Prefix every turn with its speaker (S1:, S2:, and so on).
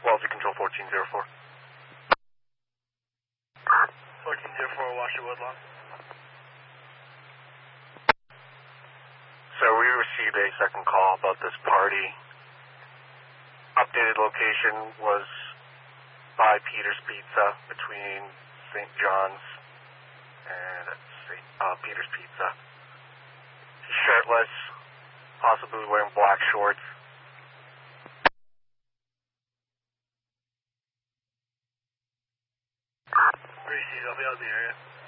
S1: Wellesley Control 1404.
S2: 1404, Washer Woodlawn.
S1: So we received a second call about this party. Updated location was by Peter's Pizza between St. John's and Peter's Pizza. He's shirtless, possibly wearing black shorts.
S2: Reese's, I'll be out in the area.